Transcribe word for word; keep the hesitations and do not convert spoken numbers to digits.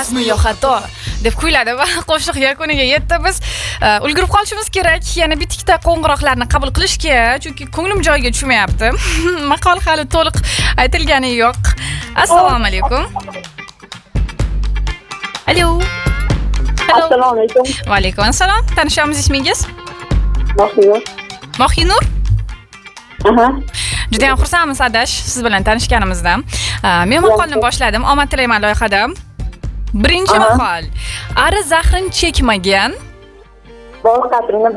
rostmi yo xato deb kuyladi va qo'shiq yakuniga yetdi. Biz ulgurib qolishimiz kerak. Yana bitta qo'ng'iroqlarni qabul qilishga, chunki ko'nglim joyiga tushmayapti. Maqol hali to'liq aytilgani yo'q. Assalomu alaykum. Alo. Assalomu alaykum. Va alaykum assalom. Tanishamiz, ismingiz? Mahsinur. Mahinur? Aha. Juda ham xursandmiz Adash, siz bilan tanishganimizdan. Men maqolni boshladim. Omad tilayman loyihada. Birinchi maqol. Ari zahrin chekmagan Bol qadrini